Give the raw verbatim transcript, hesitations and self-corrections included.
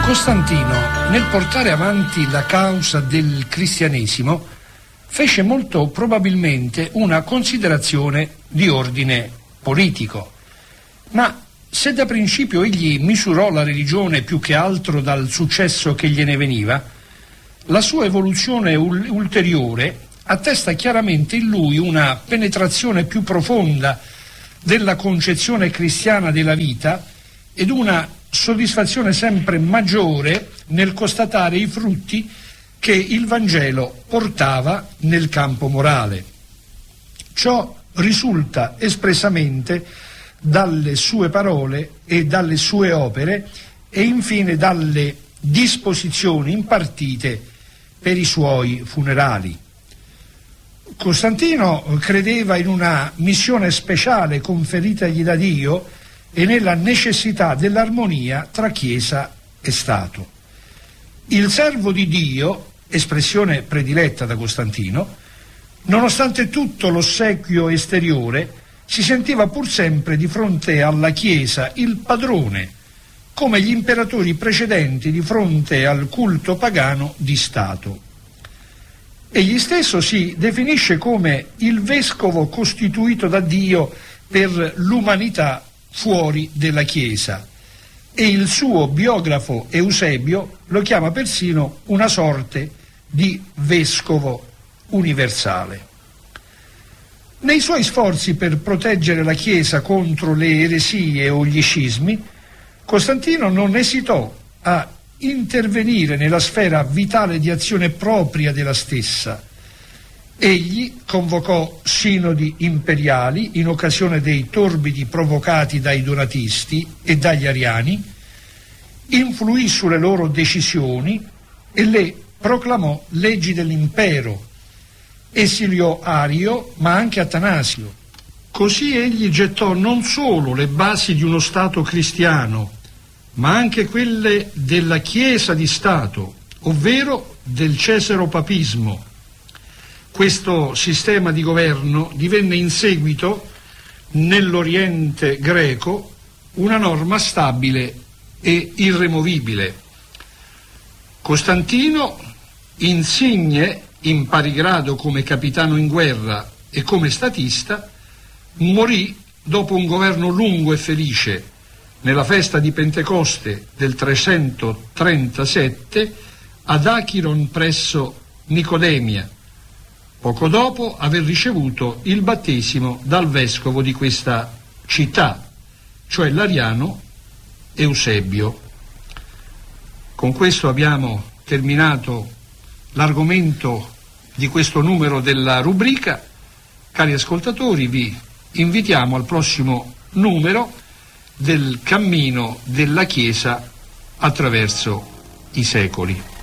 Costantino, nel portare avanti la causa del cristianesimo, fece molto probabilmente una considerazione di ordine politico. Ma se da principio egli misurò la religione più che altro dal successo che gliene veniva, la sua evoluzione ul- ulteriore attesta chiaramente in lui una penetrazione più profonda della concezione cristiana della vita ed una soddisfazione sempre maggiore nel constatare i frutti che il Vangelo portava nel campo morale. Ciò risulta espressamente dalle sue parole e dalle sue opere e infine dalle disposizioni impartite per i suoi funerali. Costantino credeva in una missione speciale conferitagli da Dio e nella necessità dell'armonia tra Chiesa e Stato. Il servo di Dio, espressione prediletta da Costantino, nonostante tutto l'ossequio esteriore, si sentiva pur sempre di fronte alla Chiesa il padrone, come gli imperatori precedenti di fronte al culto pagano di Stato. Egli stesso si definisce come il vescovo costituito da Dio per l'umanità fuori della Chiesa, e il suo biografo Eusebio lo chiama persino una sorte di vescovo universale. Nei suoi sforzi per proteggere la Chiesa contro le eresie o gli scismi, Costantino non esitò a intervenire nella sfera vitale di azione propria della stessa. Egli convocò sinodi imperiali in occasione dei torbidi provocati dai donatisti e dagli ariani, influì sulle loro decisioni e le proclamò leggi dell'impero, esiliò Ario ma anche Atanasio. Così egli gettò non solo le basi di uno Stato cristiano, ma anche quelle della Chiesa di Stato, ovvero del cesaropapismo. Questo sistema di governo divenne in seguito, nell'Oriente greco, una norma stabile e irremovibile. Costantino, insigne in pari grado come capitano in guerra e come statista, morì dopo un governo lungo e felice nella festa di Pentecoste del trecentotrentasette ad Achiron presso Nicodemia, poco dopo aver ricevuto il battesimo dal vescovo di questa città, cioè l'ariano Eusebio. Con questo abbiamo terminato l'argomento di questo numero della rubrica. Cari ascoltatori, vi invitiamo al prossimo numero del cammino della Chiesa attraverso i secoli.